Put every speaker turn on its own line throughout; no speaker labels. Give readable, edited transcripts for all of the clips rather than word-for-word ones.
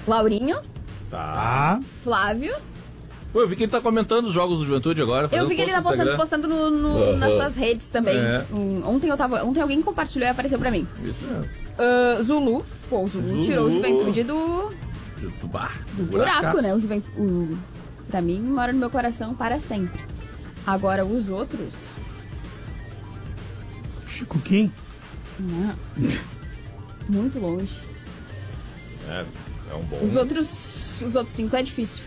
Laurinho.
Tá.
Flávio.
Pô, eu vi que ele tá comentando os jogos do Juventude agora.
Eu vi que ele tá postando nas suas redes também. Ontem alguém compartilhou e apareceu pra mim.
Isso mesmo.
Zulu. Pô, o Zulu tirou o Juventude do buraco, né? Pra mim, mora no meu coração para sempre. Agora, os outros...
Chico Kim.
Não. Muito longe.
É um bom...
Os outros 5 é difícil.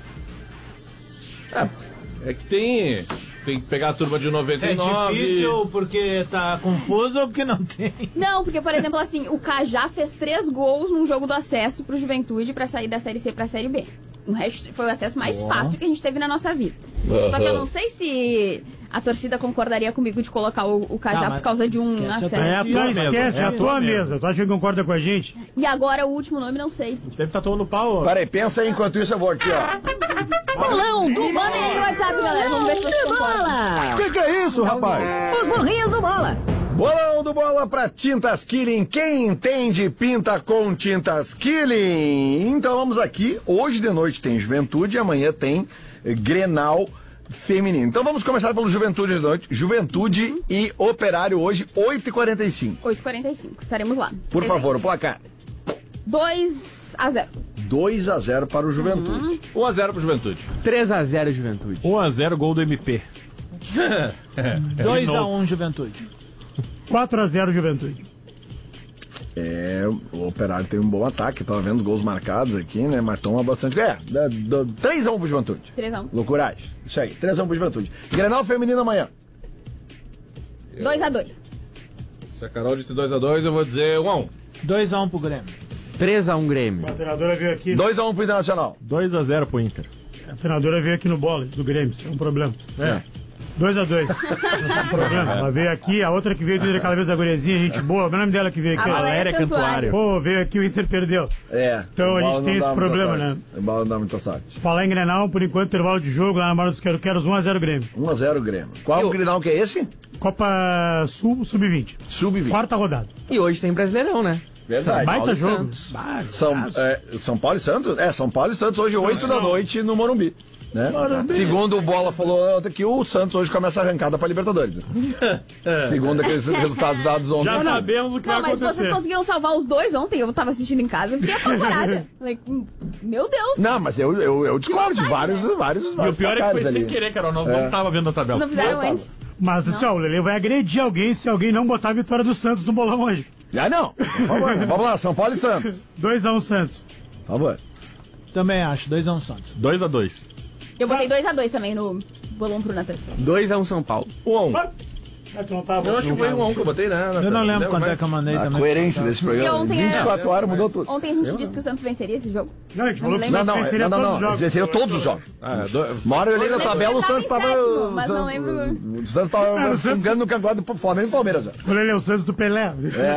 É que tem que pegar a turma de 99.
É difícil porque tá confuso ou porque não tem?
Não, porque, por exemplo, assim, o Cajá fez 3 gols num jogo do acesso pro Juventude pra sair da Série C pra Série B. O resto foi o acesso mais fácil que a gente teve na nossa vida. Só que eu não sei se a torcida concordaria comigo de colocar o Cajá por causa de um acesso.
Esquece a tua mesa. Tu acha que concorda com a gente?
E agora o último nome, não sei.
A gente deve estar tomando pau.
Peraí, pensa aí, enquanto isso eu vou aqui, ó.
Bolão do
Mandem aí no WhatsApp, galera. Vamos ver se vocês concordam.
Bola!
Que é isso, rapaz?
Os burrinhos do Bola!
Bolão do Bola pra Tintas Killing. Quem entende, pinta com Tintas Killing. Então vamos aqui. Hoje de noite tem Juventude e amanhã tem Grenal feminino. Então vamos começar pelo Juventude de noite. Juventude e Operário hoje, 8h45.
8h45. Estaremos lá.
Por favor, o placar.
2-0.
2-0 para o Juventude.
1-0 pro Juventude.
3-0 Juventude.
1-0 gol do MP.
2-1 Juventude.
4-0 Juventude.
O Operário tem um bom ataque, tava vendo gols marcados aqui, né? Mas toma bastante. 3-1 pro Juventude.
3-1.
Loucuragem. Isso aí, 3-1 pro Juventude. Grenal feminino amanhã.
2-2.
Se a Carol disse 2-2, eu vou dizer 1-1.
2-1 pro Grêmio.
3-1 Grêmio.
A treinadora veio aqui.
2-1 pro Internacional.
2-0 pro Inter. A treinadora veio aqui no bola do Grêmio, isso é um problema. 2-2. Não tem problema. Ela veio aqui, a outra que veio aquela vez a guriazinha, gente boa. O nome dela que veio aqui.
A Valéria Cantuário.
Pô, veio aqui, o Inter perdeu. Então a gente tem esse problema, né?
O bola não dá muita sorte.
Falar em Grenal, por enquanto, intervalo de jogo, lá na Mara dos Quero-Queros, 1-0 Grêmio.
1-0 Grêmio. Qual o Grenal que é esse?
Copa Sul, Sub-20.
Sub-20.
Quarta rodada.
E hoje tem Brasileirão, né?
Verdade.
Baita jogo.
São Paulo e Santos? São Paulo e Santos hoje, 8 da noite no Morumbi. Né? Segundo o Bola falou que o Santos hoje começa a arrancada pra Libertadores. Segundo aqueles resultados dados ontem.
Já sabemos o que vai acontecer.
Mas vocês conseguiram salvar os dois ontem, eu tava assistindo em casa, eu fiquei apavorada. Meu Deus.
Não, mas eu discordo de vários.
E o pior é que foi sem querer, Carol, nós não tava vendo a tabela.
Não fizeram antes.
Mas assim, o Lelê vai agredir alguém se alguém não botar a vitória do Santos no bolão hoje.
Não. Vamos lá, São Paulo e Santos.
2-1 Santos.
Por favor.
Também acho, 2-1 Santos.
2-2.
Eu botei 2-2 também no bolão pro Natan.
2-1 São Paulo.
1-1. Eu acho que foi 1-1 que eu botei, né?
Eu não lembro quanto é que eu mandei
A
também.
coerência desse programa. 24 horas mudou tudo.
Ontem a gente disse que o Santos venceria esse jogo.
Não, a gente falou que o
lembro.
Santos venceria todos os jogos.
Eles venceram todos os jogos. Uma hora eu olhei na tabela, o Santos tava.
Mas não lembro.
O Santos tava ficando no campeonato do Flamengo e Palmeiras já.
O Lelê, o Santos do Pelé.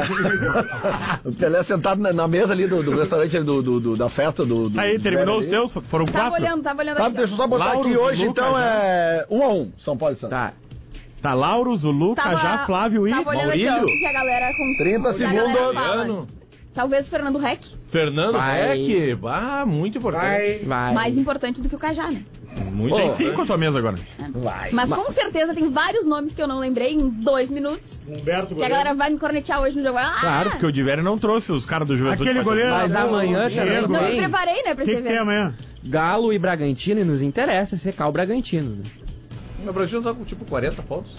O Pelé sentado na mesa ali do restaurante da festa do.
Aí, terminou os teus? Foram 4?
Tava olhando
Tá,
aqui.
deixa eu só botar aqui hoje, então é 1-1, São Paulo e Santos.
Tá Lauro, Zulu, Cajá, Flávio e
Tava olhando aqui, ó,
Maurílio.
que a galera com
30 segundos.
Talvez o Fernando Reck.
Fernando Reck. Muito importante.
Vai.
Mais importante do que o Cajá, né?
Muito
Tem
importante.
5 a tua mesa agora.
Mas com certeza tem vários nomes que eu não lembrei em 2 minutos.
Humberto
Que a galera vai me cornetear hoje no jogo.
Claro, porque o Diverio não trouxe os caras do Juventude. Aquele goleiro.
Mas amanhã também
Não me
tem
preparei, né, pra esse
O que tem
evento.
amanhã?
Galo e Bragantino e nos interessa secar o Bragantino. Né?
O Bragantino tá com tipo 40 pontos.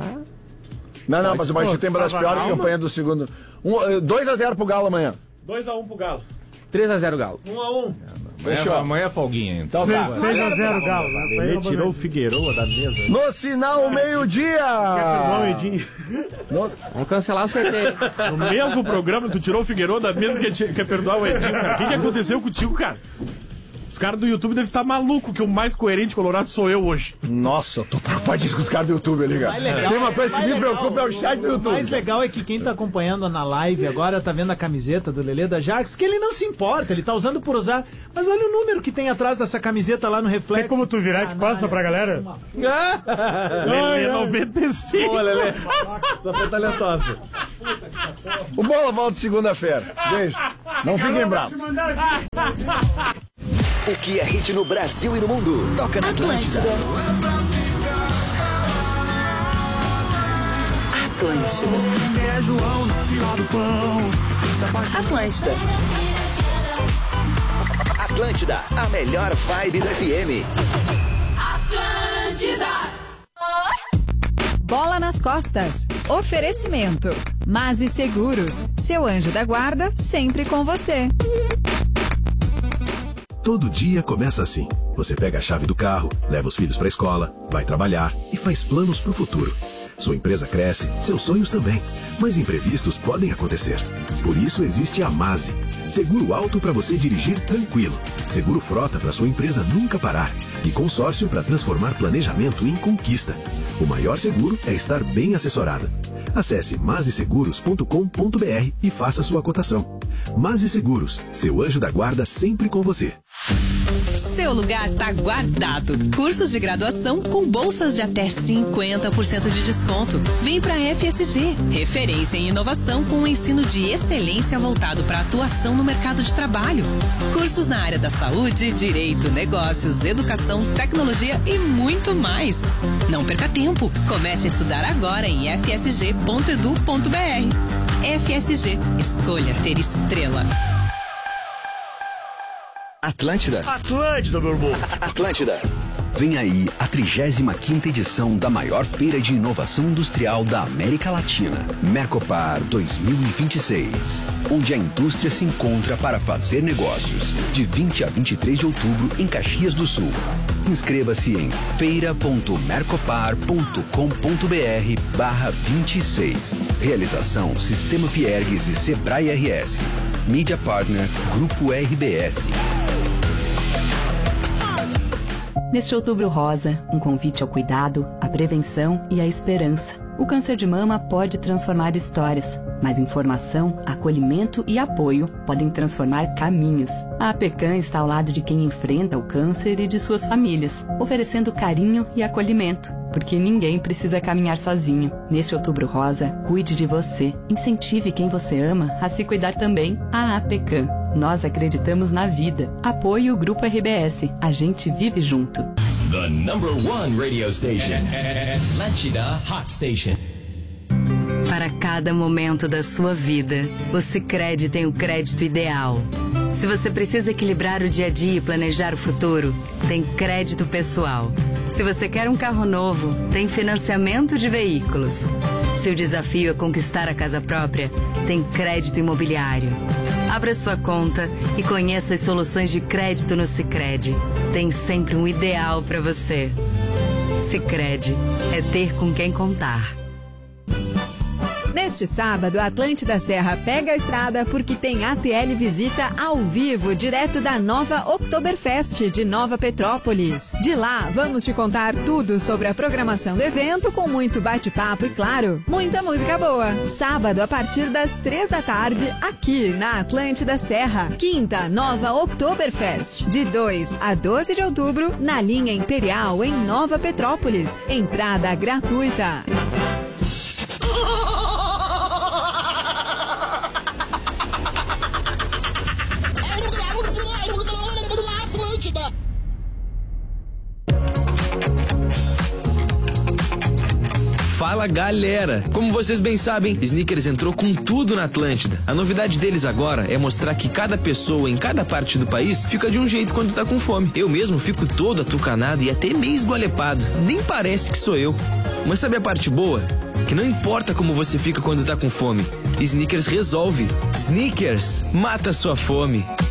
Não, mas o Bragantino tem uma das piores campanhas do segundo. 2-0 pro Galo amanhã.
2-1 pro Galo.
3-0 Galo.
1-1.
Amanhã é folguinha. Então,
6-0 Galo.
Ele tirou o Figueiredo da mesa.
No sinal, meio-dia.
Vamos cancelar o CT.
No mesmo programa, tu tirou o Figueiredo da mesa que quer perdoar o Edinho, cara. O que aconteceu contigo, cara?
Os caras do YouTube devem estar malucos que o mais coerente colorado sou eu hoje.
Nossa, eu tô preocupadíssimo com os caras do YouTube ali, cara. Tem uma coisa que me preocupa, é o chat do YouTube.
O mais legal é que quem tá acompanhando na live agora tá vendo a camiseta do Lelê da Jax, que ele não se importa, ele tá usando por usar. Mas olha o número que tem atrás dessa camiseta lá no reflexo.
Tem como tu virar de costa pra galera?
Lelê 95.
Boa, Lelê. Essa foi talentosa. O Bola volta segunda-feira. Beijo. Não fiquem bravos.
O que é hit no Brasil e no mundo? Toca na Atlântida.
Atlântida.
Atlântida, a melhor vibe do FM.
Bola nas costas. Oferecimento. Mase Seguros. Seu anjo da guarda sempre com você.
Todo dia começa assim. Você pega a chave do carro, leva os filhos para a escola, vai trabalhar e faz planos para o futuro. Sua empresa cresce, seus sonhos também. Mas imprevistos podem acontecer. Por isso existe a Mase. Seguro alto para você dirigir tranquilo. Seguro frota para sua empresa nunca parar. E consórcio para transformar planejamento em conquista. O maior seguro é estar bem assessorado. Acesse maseseguros.com.br e faça sua cotação. Mase Seguros, seu anjo da guarda sempre com você.
Seu lugar tá guardado. Cursos de graduação com bolsas de até 50% de desconto. Vem pra FSG, referência em inovação com um ensino de excelência voltado para atuação no mercado de trabalho. Cursos na área da saúde, direito, negócios, educação, tecnologia e muito mais. Não perca tempo. Comece a estudar agora em fsg.edu.br. FSG, escolha ter estrela.
Atlântida.
Atlântida, meu irmão.
Atlântida. Vem aí a 35ª edição da maior feira de inovação industrial da América Latina, Mercopar 2026, onde a indústria se encontra para fazer negócios, de 20 a 23 de outubro em Caxias do Sul. Inscreva-se em feira.mercopar.com.br/26. Realização Sistema Fiergues e Sebrae RS. Mídia Partner Grupo RBS.
Neste Outubro Rosa, um convite ao cuidado, à prevenção e à esperança. O câncer de mama pode transformar histórias, mas informação, acolhimento e apoio podem transformar caminhos. A APECAM está ao lado de quem enfrenta o câncer e de suas famílias, oferecendo carinho e acolhimento, porque ninguém precisa caminhar sozinho. Neste Outubro Rosa, cuide de você, incentive quem você ama a se cuidar também. A APECAM. Nós acreditamos na vida. Apoie o Grupo RBS. A gente vive junto.
The #1 radio station. Atlântida Hot Station.
Para cada momento da sua vida, o Sicredi tem o crédito ideal. Se você precisa equilibrar o dia a dia e planejar o futuro, tem crédito pessoal. Se você quer um carro novo, tem financiamento de veículos. Se o desafio é conquistar a casa própria, tem crédito imobiliário. Abra sua conta e conheça as soluções de crédito no Sicredi. Tem sempre um ideal para você. Sicredi é ter com quem contar.
Neste sábado, a Atlântida Serra pega a estrada porque tem ATL Visita ao vivo, direto da nova Oktoberfest de Nova Petrópolis. De lá, vamos te contar tudo sobre a programação do evento, com muito bate-papo e, claro, muita música boa. Sábado, a partir das 3 da tarde, aqui na Atlântida Serra. Quinta, nova Oktoberfest, de 2 a 12 de outubro, na linha Imperial, em Nova Petrópolis. Entrada gratuita.
Fala galera! Como vocês bem sabem, Snickers entrou com tudo na Atlântida. A novidade deles agora é mostrar que cada pessoa em cada parte do país fica de um jeito quando tá com fome. Eu mesmo fico todo atucanado e até meio esgualepado. Nem parece que sou eu. Mas sabe a parte boa? Que não importa como você fica quando tá com fome, Snickers resolve. Snickers, mata sua fome.